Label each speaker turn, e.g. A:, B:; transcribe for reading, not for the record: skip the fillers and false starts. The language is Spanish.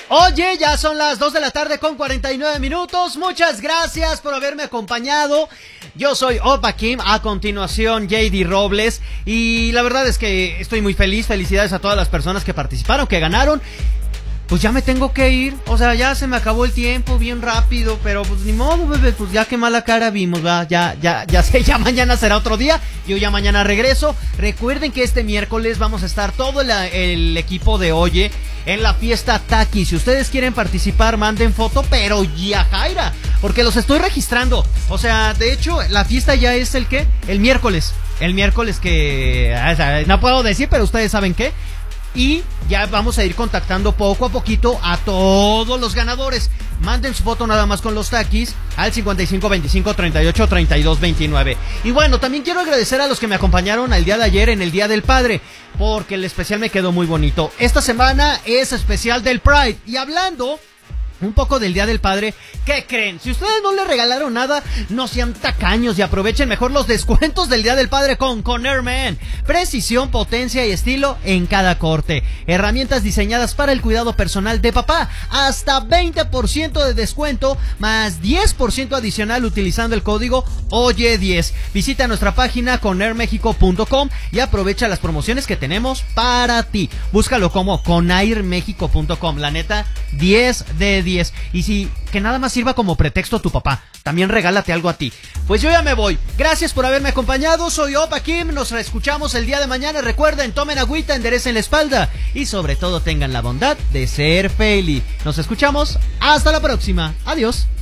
A: Oye, ya son las 2 de la tarde con 49 minutos. Muchas gracias por haberme acompañado. Yo soy Opa Kim, a continuación JD Robles. Y la verdad es que estoy muy feliz. Felicidades a todas las personas que participaron, que ganaron. Pues ya me tengo que ir, o sea, ya se me acabó el tiempo bien rápido, pero pues ni modo, bebé, pues ya qué mala cara vimos, ¿va? Ya sé, ya mañana será otro día, yo ya mañana regreso. Recuerden que este miércoles vamos a estar todo el equipo de Oye en la fiesta Taki. Si ustedes quieren participar, manden foto, pero ya Jaira, porque los estoy registrando. O sea, de hecho, la fiesta ya es el miércoles que, no puedo decir, pero ustedes saben qué. Y ya vamos a ir contactando poco a poquito a todos los ganadores. Manden su foto nada más con los taquis al 55 25 38 32 29. Y bueno, también quiero agradecer a los que me acompañaron el día de ayer en el Día del Padre, porque el especial me quedó muy bonito. Esta semana es especial del Pride. Y hablando un poco del Día del Padre, ¿qué creen? Si ustedes no le regalaron nada, no sean tacaños y aprovechen mejor los descuentos del Día del Padre con Conair. Precisión, potencia y estilo en cada corte. Herramientas diseñadas para el cuidado personal de papá. Hasta 20% de descuento, más 10% adicional utilizando el código OYE10. Visita nuestra página conairmexico.com y aprovecha las promociones que tenemos para ti. Búscalo como conairmexico.com. La neta, 10 de 10. Y si que nada más sirva como pretexto a tu papá, también regálate algo a ti. Pues yo ya me voy. Gracias por haberme acompañado. Soy Opa Kim. Nos escuchamos el día de mañana. Recuerden, tomen agüita, enderecen la espalda y sobre todo tengan la bondad de ser feliz. Nos escuchamos. Hasta la próxima. Adiós.